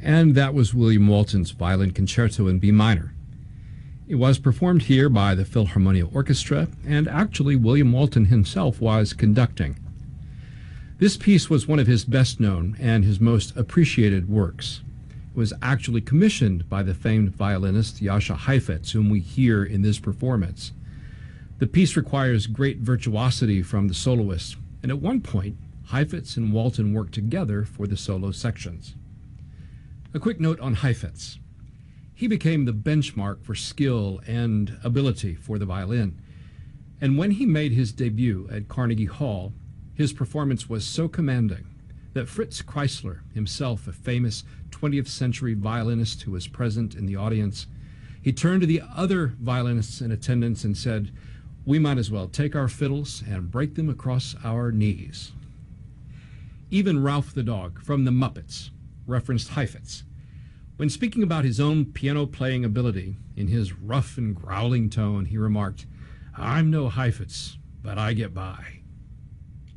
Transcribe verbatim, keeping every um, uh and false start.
and that was William Walton's Violin Concerto in B minor. It was performed here by the Philharmonia Orchestra, and actually William Walton himself was conducting. This piece was one of his best known and his most appreciated works. It was actually commissioned by the famed violinist Jascha Heifetz, whom we hear in this performance. The piece requires great virtuosity from the soloist, and at one point, Heifetz and Walton worked together for the solo sections. A quick note on Heifetz. He became the benchmark for skill and ability for the violin, and when he made his debut at Carnegie Hall, his performance was so commanding that Fritz Kreisler, himself a famous twentieth century violinist who was present in the audience, he turned to the other violinists in attendance and said, "We might as well take our fiddles and break them across our knees." Even Ralph the dog from the Muppets referenced Heifetz. When speaking about his own piano-playing ability, in his rough and growling tone, he remarked, "I'm no Heifetz, but I get by."